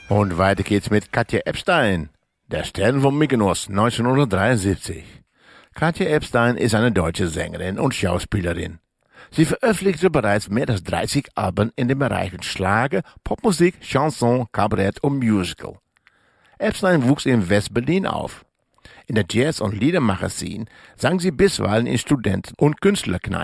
Und weiter geht's mit Katja Epstein, der Stern von Mykonos, 1973. Katja Epstein ist eine deutsche Sängerin und Schauspielerin. Sie veröffentlichte bereits mehr als 30 Alben in den Bereichen Schlager, Popmusik, Chanson, Kabarett und Musical. Epstein wuchs in West-Berlin auf. In der Jazz- und Liedermagazin sang sie bisweilen in Studenten- und Künstlerkneipen.